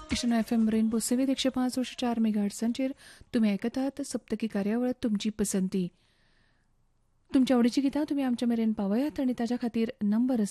इशन FM rainbow सेवेत 105.4 मेगाहर्ट्झांचेर तुमी आयकतात सप्तकी कार्यावळ तुमची पसंती. तुमच्या आवडीची गितां तुमी आमच्या मेरेन पावयात आनी ताच्या खातीर नंबर